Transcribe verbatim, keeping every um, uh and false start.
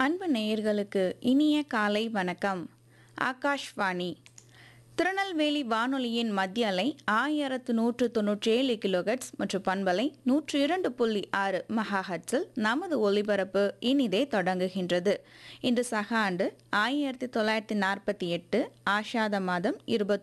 அன்பு நேயர்களுக்கு இனிய காலை வணக்கம். ஆகாஷ்வாணி திருநெல்வேலி வானொலியின் மத்திய அலை ஆயிரத்து நூற்று தொன்னூற்றி ஏழு கிலோஹெட்ஸ் மற்றும் பண்பலை நூற்று இரண்டு புள்ளி ஆறு மெகாஹெட்ஸில் நமது ஒலிபரப்பு இனிதே தொடங்குகின்றது. இன்று சக ஆண்டு ஆயிரத்தி தொள்ளாயிரத்தி நாற்பத்தி எட்டு ஆஷாத மாதம் இருபத்தி